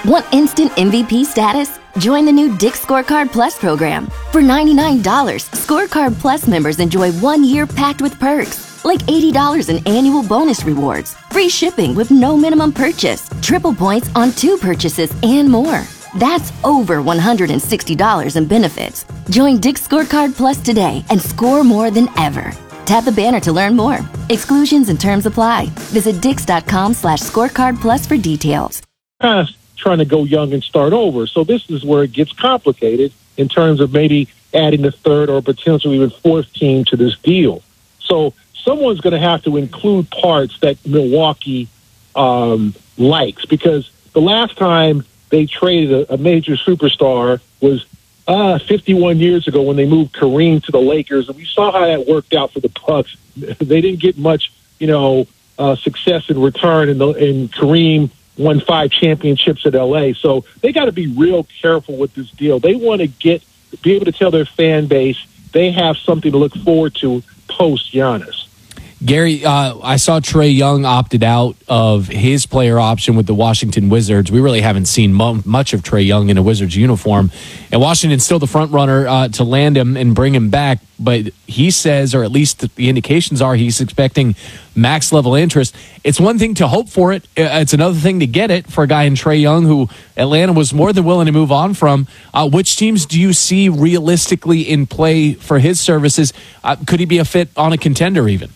Want instant MVP status? Join the new Dick's Scorecard Plus program. For $99, Scorecard Plus members enjoy 1 year packed with perks, like $80 in annual bonus rewards, free shipping with no minimum purchase, triple points on 2 purchases, and more. That's over $160 in benefits. Join Dick's Scorecard Plus today and score more than ever. Tap the banner to learn more. Exclusions and terms apply. Visit dix.com/scorecard plus for details. Trying to go young and start over. So this is where it gets complicated in terms of maybe adding a third or potentially even fourth team to this deal. So someone's going to have to include parts that Milwaukee likes, because the last time they traded a major superstar was 51 years ago when they moved Kareem to the Lakers, and we saw how that worked out for the Bucks. They didn't get much, success in return, and Kareem won 5 championships at LA. So they got to be real careful with this deal. They want to be able to tell their fan base they have something to look forward to post Giannis. Gary, I saw Trae Young opted out of his player option with the Washington Wizards. We really haven't seen much of Trae Young in a Wizards uniform. And Washington's still the front runner to land him and bring him back. But he says, or at least the indications are, he's expecting max level interest. It's one thing to hope for it. It's another thing to get it for a guy in Trae Young who Atlanta was more than willing to move on from. Which teams do you see realistically in play for his services? Could he be a fit on a contender even?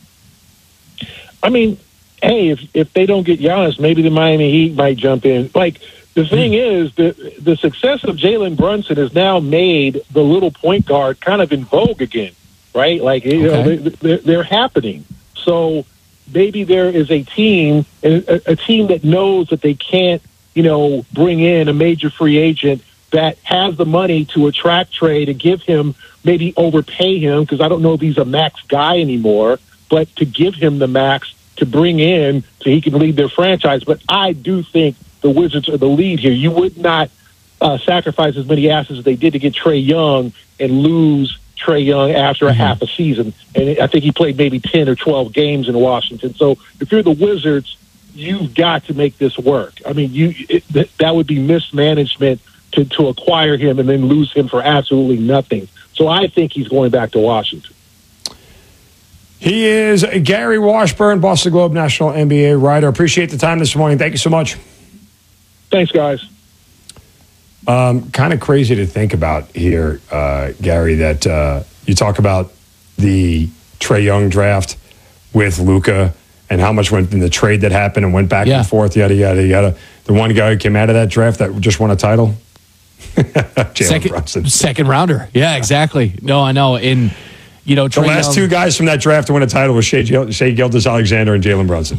I mean, hey, if they don't get Giannis, maybe the Miami Heat might jump in. Like, the thing is, the success of Jalen Brunson has now made the little point guard kind of in vogue again, right? Like, they're happening. So maybe there is a team that knows that they can't, bring in a major free agent that has the money to attract Trae, to give him, maybe overpay him, because I don't know if he's a max guy anymore, but to give him the max to bring in so he can lead their franchise. But I do think the Wizards are the lead here. You would not sacrifice as many assets as they did to get Trae Young and lose Trae Young after a half a season. And I think he played maybe 10 or 12 games in Washington. So if you're the Wizards, you've got to make this work. I mean, that would be mismanagement to acquire him and then lose him for absolutely nothing. So I think he's going back to Washington. He is Gary Washburn, Boston Globe National NBA writer. Appreciate the time this morning. Thank you so much. Thanks, guys. Kind of crazy to think about here, Gary, that you talk about the Trae Young draft with Luka and how much went in the trade that happened and went back and forth, yada, yada, yada. The one guy who came out of that draft that just won a title? Jalen Brunson. Second rounder. Yeah, exactly. No, I know. The last 2 guys from that draft to win a title was Shai Gilgeous-Alexander and Jalen Brunson.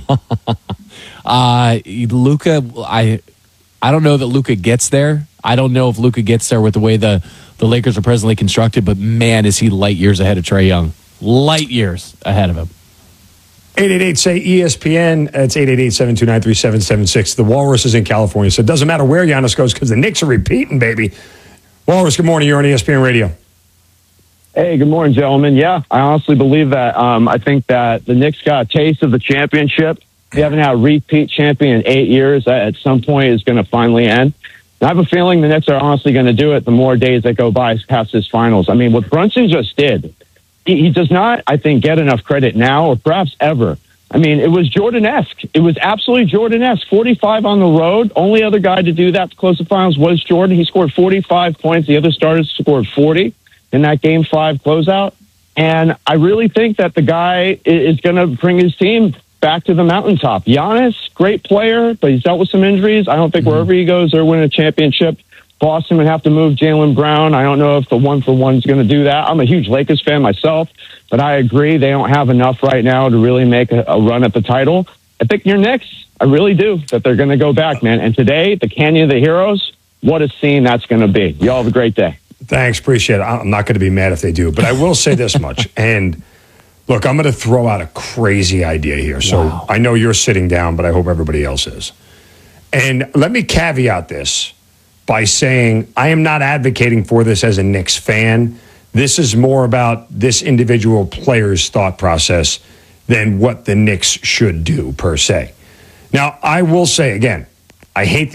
Luka, I don't know that Luka gets there. I don't know if Luka gets there with the way the Lakers are presently constructed, but man, is he light years ahead of Trae Young. Light years ahead of him. 888-SAY-ESPN. It's 888-729-3776. The Walrus is in California, so it doesn't matter where Giannis goes because the Knicks are repeating, baby. Walrus, good morning. You're on ESPN Radio. Hey, good morning, gentlemen. Yeah, I honestly believe that. I think that the Knicks got a taste of the championship. They haven't had a repeat champion in 8 years. That at some point is going to finally end. And I have a feeling the Knicks are honestly going to do it the more days that go by past this finals. I mean, what Brunson just did, he does not, I think, get enough credit now or perhaps ever. I mean, it was Jordan-esque. It was absolutely Jordan-esque. 45 on the road. Only other guy to do that to close the finals was Jordan. He scored 45 points. The other starters scored 40. In that Game 5 closeout. And I really think that the guy is going to bring his team back to the mountaintop. Giannis, great player, but he's dealt with some injuries. I don't think wherever he goes, they're winning a championship. Boston would have to move Jaylen Brown. I don't know if the 1-for-1 is going to do that. I'm a huge Lakers fan myself, but I agree they don't have enough right now to really make a run at the title. I think your Knicks, I really do, that they're going to go back, man. And today, the Canyon of the Heroes, what a scene that's going to be. Y'all have a great day. Thanks, appreciate it. I'm not going to be mad if they do, but I will say this much. And look, I'm going to throw out a crazy idea here. So I know you're sitting down, but I hope everybody else is. And let me caveat this by saying I am not advocating for this as a Knicks fan. This is more about this individual player's thought process than what the Knicks should do per se. Now, I will say again, I hate